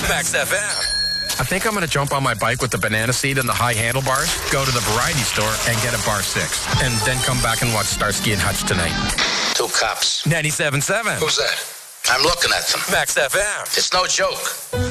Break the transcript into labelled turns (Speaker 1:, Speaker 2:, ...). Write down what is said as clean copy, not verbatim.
Speaker 1: Max FM. I think I'm going to jump on my bike with the banana seat and the high handlebars, go to the variety store, and get a bar 6. And then come back and watch Starsky and Hutch tonight.
Speaker 2: 2 cops.
Speaker 1: 97.7.
Speaker 2: Who's that? I'm looking at them.
Speaker 1: Max FM.
Speaker 2: It's no joke.